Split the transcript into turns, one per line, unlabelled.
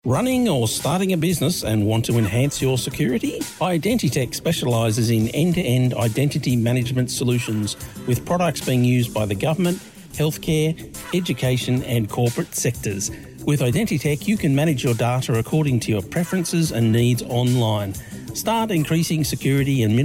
Running or starting a business and want to enhance your security? Identitech specialises in end-to-end identity management solutions with products being used by the government, healthcare, education and corporate sectors. With Identitech, you can manage your data according to your preferences and needs online. Start increasing security and